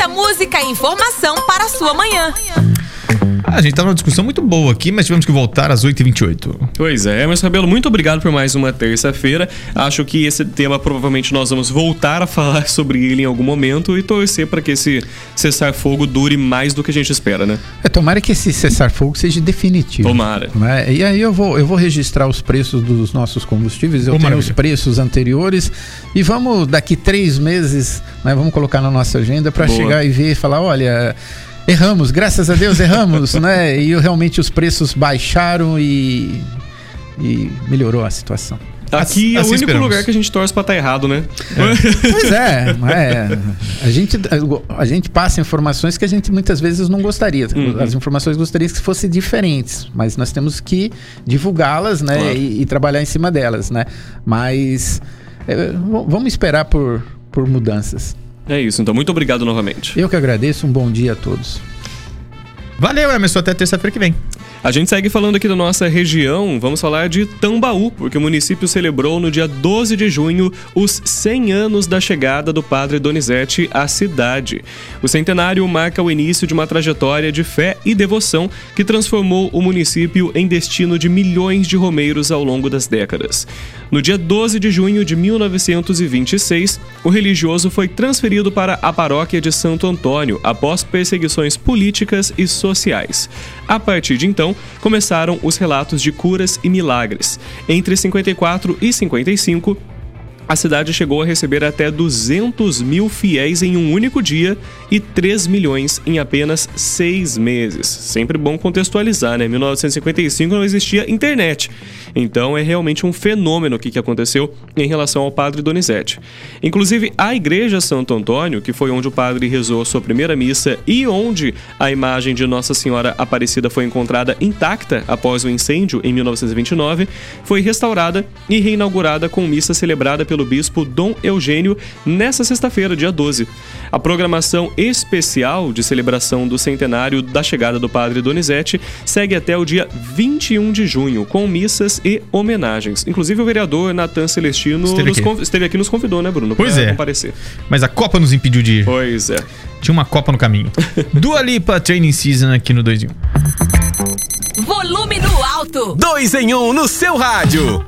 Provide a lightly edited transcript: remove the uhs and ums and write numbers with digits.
muita música e informação para a sua manhã. A gente tá numa discussão muito boa aqui, mas tivemos que voltar às 8h28. Pois é, mas Rabelo, muito obrigado por mais uma terça-feira. Acho que esse tema provavelmente nós vamos voltar a falar sobre ele em algum momento e torcer para que esse cessar-fogo dure mais do que a gente espera, né? Tomara que esse cessar-fogo seja definitivo. Tomara. Né? E aí eu vou registrar os preços dos nossos combustíveis, eu tenho os preços anteriores e vamos, daqui 3 meses, né, vamos colocar na nossa agenda para chegar e ver e falar, olha... Erramos, graças a Deus erramos, né? E realmente os preços baixaram e melhorou a situação. Aqui é o único lugar que a gente torce pra estar errado, né? Pois é. A gente passa informações que a gente muitas vezes não gostaria. As informações gostaria que fossem diferentes, mas nós temos que divulgá-las, né? Claro. E trabalhar em cima delas, né? Mas vamos esperar por mudanças. É isso, então muito obrigado novamente. Eu que agradeço, um bom dia a todos. Valeu, Emerson, até terça-feira que vem. A gente segue falando aqui da nossa região, vamos falar de Tambaú, porque o município celebrou no dia 12 de junho os 100 anos da chegada do Padre Donizete à cidade. O centenário marca o início de uma trajetória de fé e devoção que transformou o município em destino de milhões de romeiros ao longo das décadas. No dia 12 de junho de 1926, o religioso foi transferido para a paróquia de Santo Antônio após perseguições políticas e sociais. A partir de então, começaram os relatos de curas e milagres. Entre 54 e 55, a cidade chegou a receber até 200 mil fiéis em um único dia e 3 milhões em apenas 6 meses. Sempre bom contextualizar, né? Em 1955 não existia internet. Então é realmente um fenômeno o que aconteceu em relação ao Padre Donizete. Inclusive, a Igreja Santo Antônio, que foi onde o padre rezou a sua primeira missa e onde a imagem de Nossa Senhora Aparecida foi encontrada intacta após o incêndio em 1929, foi restaurada e reinaugurada com missa celebrada pelo bispo Dom Eugênio nesta sexta-feira, dia 12. A programação especial de celebração do centenário da chegada do Padre Donizete segue até o dia 21 de junho, com missas e homenagens. Inclusive o vereador Natan Celestino esteve aqui e nos convidou, né, Bruno? Pois é. Comparecer. Mas a Copa nos impediu de ir. Pois é. Tinha uma Copa no caminho. Dua Lipa Training Season aqui no 2 em 1. Volume no alto. 2 em 1 no seu rádio.